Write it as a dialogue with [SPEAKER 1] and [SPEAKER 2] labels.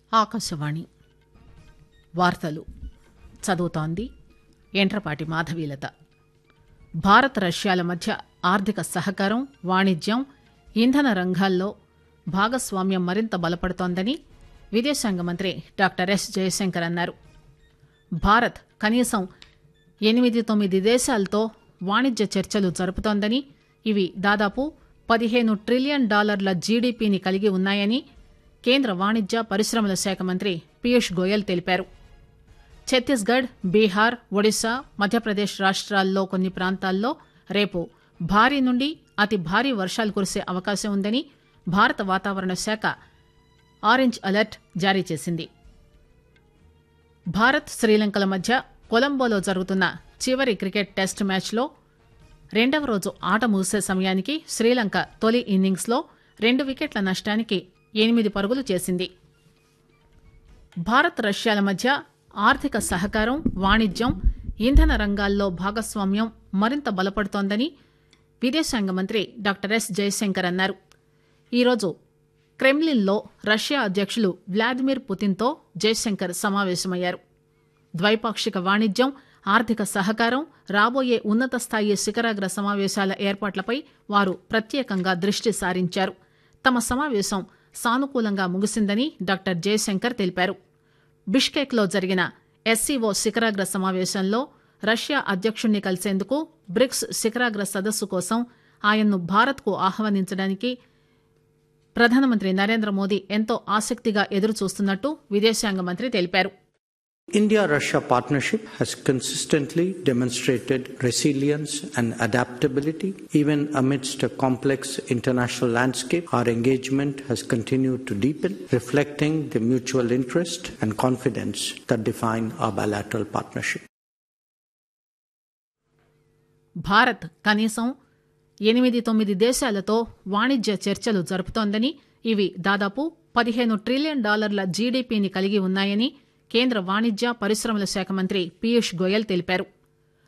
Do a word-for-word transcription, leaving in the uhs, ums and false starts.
[SPEAKER 1] ఆకాశవాణి వార్తలు చదువుతోంది ఎంట్రపాటి మాధవీలత. భారత్ రష్యాల మధ్య ఆర్థిక సహకారం, వాణిజ్యం, ఇంధన రంగాల్లో భాగస్వామ్యం మరింత బలపడుతోందని విదేశాంగ మంత్రి డాక్టర్ ఎస్ జయశంకర్ అన్నారు. భారత్ కనీసం ఎనిమిది తొమ్మిది దేశాలతో వాణిజ్య చర్చలు జరుపుతోందని, ఇవి దాదాపు పదిహేను ట్రిలియన్ డాలర్ల జీడీపీని కలిగి ఉన్నాయని కేంద్ర వాణిజ్య పరిశ్రమల శాఖ మంత్రి పీయూష్ గోయల్ తెలిపారు. ఛత్తీస్గఢ్, బీహార్, ఒడిశా, మధ్యప్రదేశ్ రాష్ట్రాల్లో కొన్ని ప్రాంతాల్లో రేపు భారీ నుండి అతి భారీ వర్షాలు కురిసే అవకాశం ఉందని భారత వాతావరణ శాఖ ఆరెంజ్ అలర్ట్ జారీ చేసింది. భారత్, శ్రీలంకల మధ్య కొలంబోలో జరుగుతున్న చివరి క్రికెట్ టెస్ట్ మ్యాచ్లో రెండవ రోజు ఆట ముగిసే సమయానికి శ్రీలంక తొలి ఇన్నింగ్స్లో రెండు వికెట్ల నష్టానికి ఎనిమిది పరుగులు చేసింది. భారత్ రష్యాల మధ్య ఆర్థిక సహకారం, వాణిజ్యం, ఇంధన రంగాల్లో భాగస్వామ్యం మరింత బలపడుతోందని విదేశాంగ మంత్రి డాక్టర్ ఎస్ జయశంకర్ అన్నారు. ఈరోజు క్రెమ్లిన్లో రష్యా అధ్యక్షులు వ్లాదిమిర్ పుతిన్తో జయశంకర్ సమావేశమయ్యారు. ద్వైపాక్షిక వాణిజ్యం, ఆర్థిక సహకారం, రాబోయే ఉన్నత స్థాయి శిఖరాగ్ర సమావేశాల ఏర్పాట్లపై వారు ప్రత్యేకంగా దృష్టి సారించారు. తమ సమావేశం సానుకూలంగా ముగిసిందని డాక్టర్ జయశంకర్ తెలిపారు. బిష్కెక్లో జరిగిన ఎస్సీఓ శిఖరాగ్ర సమావేశంలో రష్యా అధ్యక్షుణ్ణి కలిసేందుకు బ్రిక్స్ శిఖరాగ్ర సదస్సు కోసం ఆయన్ను భారత్కు ఆహ్వానించడానికి ప్రధానమంత్రి నరేంద్ర మోదీ ఎంతో ఆసక్తిగా ఎదురుచూస్తున్నట్టు విదేశాంగ మంత్రి తెలిపారు.
[SPEAKER 2] India-Russia partnership has consistently demonstrated resilience and adaptability. Even amidst a complex international landscape, our engagement has continued to deepen, reflecting the mutual interest and confidence that define our bilateral partnership.
[SPEAKER 1] Bharat కనీసం ఎనిమిది తొమ్మిది దేశాలతో వాణిజ్య చర్చలు జరుపుతోందని, ఇవి దాదాపు పదిహేను trillion డాలర్ల జీడీపీని కలిగి ఉన్నాయని కేంద్ర వాణిజ్య పరిశ్రమల శాఖ మంత్రి పీయూష్ గోయల్ తెలిపారు.